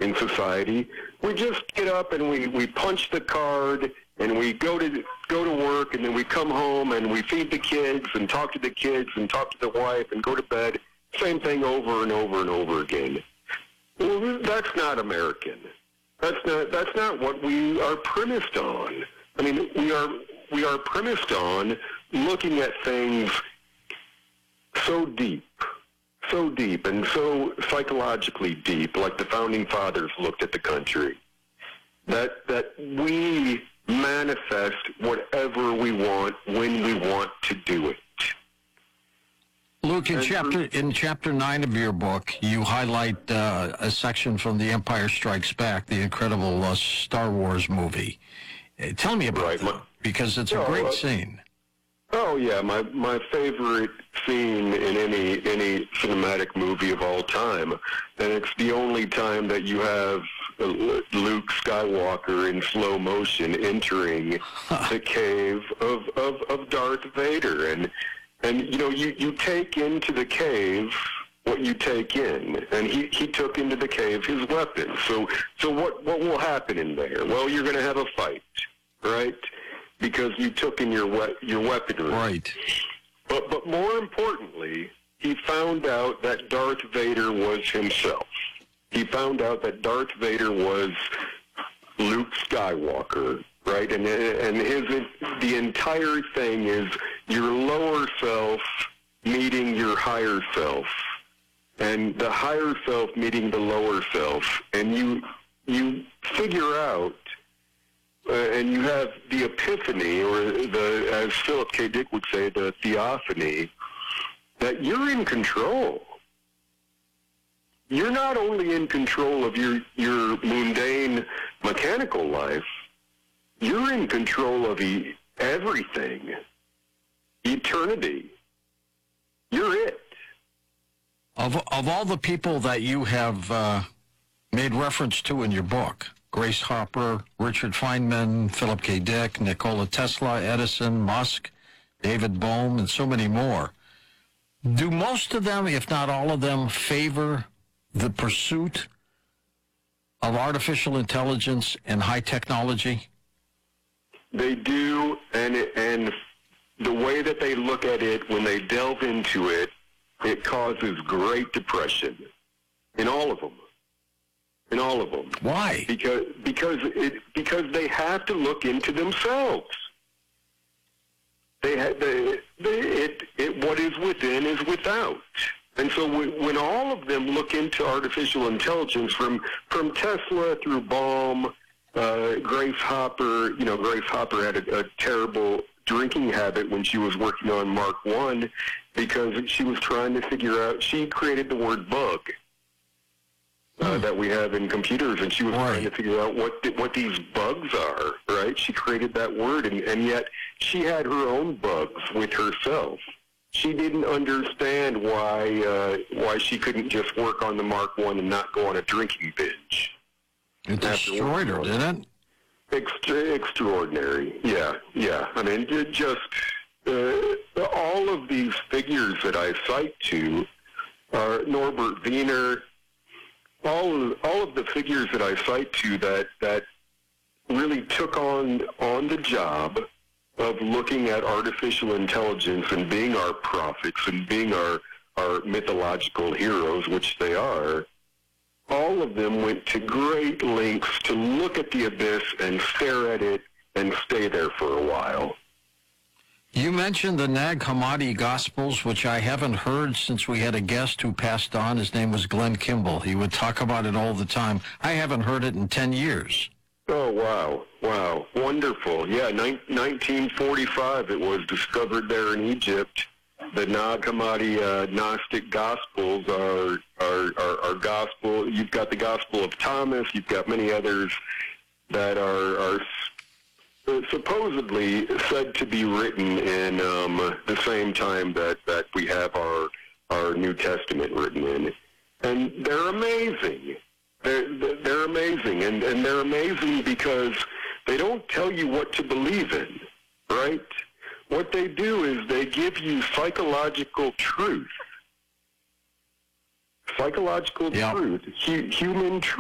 in society. We just get up and we punch the card and we go to work, and then we come home and we feed the kids and talk to the kids and talk to the wife and go to bed. Same thing over and over and over again. Well, that's not American. That's not what we are premised on. I mean, we are premised on looking at things so deep and so psychologically deep, like the Founding Fathers looked at the country, that we manifest whatever we want when we want to do it. Luke, in chapter 9 of your book, you highlight a section from The Empire Strikes Back, the incredible Star Wars movie. Tell me about that, because it's a great scene. Oh yeah, my favorite scene in any cinematic movie of all time, and it's the only time that you have Luke Skywalker in slow motion entering the cave of Darth Vader, and you know you take into the cave what you take in, and he took into the cave his weapons. So what will happen in there? Well, you're going to have a fight, right? Because you took in your weaponry. Right. But more importantly, he found out that Darth Vader was himself. He found out that Darth Vader was Luke Skywalker, right? And the entire thing is your lower self meeting your higher self, and the higher self meeting the lower self, and you figure out. And you have the epiphany, or as Philip K. Dick would say, the theophany, that you're in control. You're not only in control of your mundane mechanical life, you're in control of everything. Eternity. You're it. Of all the people that you have made reference to in your book, Grace Hopper, Richard Feynman, Philip K. Dick, Nikola Tesla, Edison, Musk, David Bohm, and so many more. Do most of them, if not all of them, favor the pursuit of artificial intelligence and high technology? They do, and the way that they look at it when they delve into it, it causes great depression in all of them. In all of them. Why? Because they have to look into themselves. What is within is without. And so when all of them look into artificial intelligence, from Tesla through Bohm, Grace Hopper, Grace Hopper had a terrible drinking habit when she was working on Mark I, because she was trying to figure out. She created the word bug. That we have in computers, and she was trying to figure out what these bugs are, right? She created that word, and yet she had her own bugs with herself. She didn't understand why she couldn't just work on the Mark I and not go on a drinking binge. It destroyed her, didn't it? Extraordinary, yeah. I mean, just all of these figures that I cite to are Norbert Wiener. All of the figures that I cite to that really took on the job of looking at artificial intelligence and being our prophets and being our mythological heroes, which they are, all of them went to great lengths to look at the abyss and stare at it and stay there for a while. You mentioned the Nag Hammadi Gospels, which I haven't heard since we had a guest who passed on. His name was Glenn Kimball. He would talk about it all the time. I haven't heard it in 10 years. Oh, wow. Wonderful. Yeah, 1945 it was discovered there in Egypt. The Nag Hammadi Gnostic Gospels are gospel. You've got the Gospel of Thomas. You've got many others that are supposedly said to be written in the same time that we have our New Testament written in. And they're amazing. They're amazing. And they're amazing because they don't tell you what to believe in, right? What they do is they give you psychological truth. Truth, human truth.